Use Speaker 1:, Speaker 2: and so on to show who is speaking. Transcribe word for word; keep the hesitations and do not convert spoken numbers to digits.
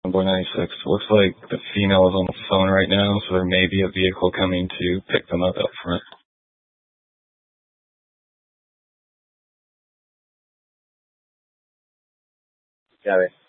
Speaker 1: Boy ninety-six. Looks like the female is on the phone right now, so there may be a vehicle coming to pick them up out front.
Speaker 2: Got it.